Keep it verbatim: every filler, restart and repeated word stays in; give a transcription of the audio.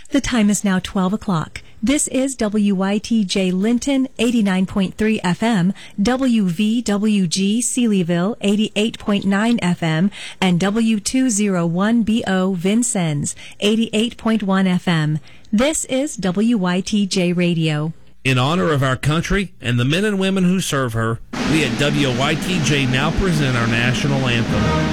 The time is now twelve o'clock. This is W Y T J Linton, eighty-nine point three F M, W V W G Sealyville, eighty-eight point nine F M, and W two oh one B O Vincennes, eighty-eight point one F M. This is W Y T J Radio. In honor of our country and the men and women who serve her, we at W Y T J now present our national anthem.